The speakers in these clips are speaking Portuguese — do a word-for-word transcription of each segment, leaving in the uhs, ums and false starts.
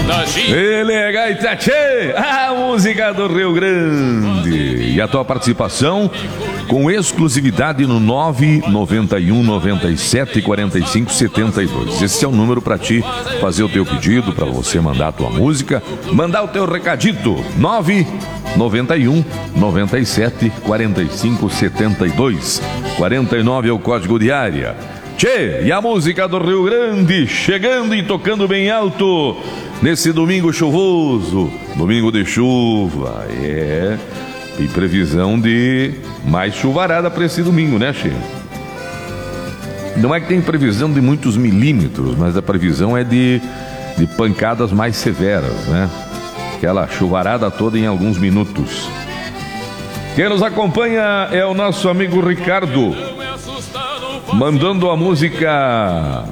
Ele é Gaita Tchê, a música do Rio Grande. E a tua participação com exclusividade no nove nove um nove sete quatro cinco sete dois. Esse é o número para ti fazer o teu pedido, para você mandar a tua música, mandar o teu recadito. nove nove um nove sete quatro cinco sete dois. quarenta e nove é o código de área. Tchê, e a música do Rio Grande chegando e tocando bem alto nesse domingo chuvoso, domingo de chuva, é, e previsão de mais chuvarada para esse domingo, né, Tchê? Não é que tem previsão de muitos milímetros, mas a previsão é de, de pancadas mais severas, né? Aquela chuvarada toda em alguns minutos. Quem nos acompanha é o nosso amigo Ricardo, mandando a música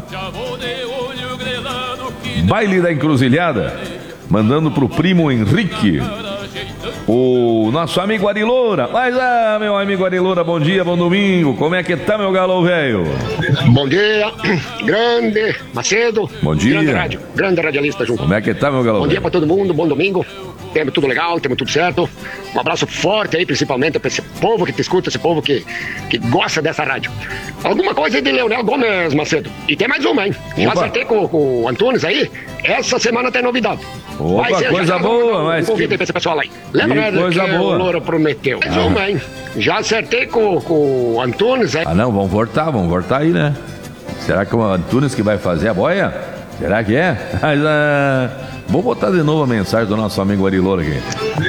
Baile da Encruzilhada, mandando pro primo Henrique, o nosso amigo Ariloura. Mas ah, meu amigo Ariloura, bom dia, bom domingo. Como é que tá, meu galo velho? Bom dia, grande Macedo. Bom dia. Grande rádio, grande radialista junto. Como é que tá, meu galo velho? Bom dia pra todo mundo, bom domingo. Temos tudo legal, temos tudo certo. Um abraço forte aí, principalmente pra esse povo que te escuta, esse povo que, que gosta dessa rádio. Alguma coisa aí de Leonel Gomes, Macedo. E tem mais uma, hein? Opa. Já acertei com, com o Antunes aí. Essa semana tem novidade. Opa, ser, coisa já, boa, um, mas... Um convite aí pra esse pessoal aí. Lembra, né, coisa que boa. o Loura prometeu. Mais Ah. uma, hein? Já acertei com, com o Antunes aí. Ah, não, vamos voltar, vamos voltar aí, né? Será que é o Antunes que vai fazer a boia? Será que é? Mas, ah, vou botar de novo a mensagem do nosso amigo Ariloura aqui.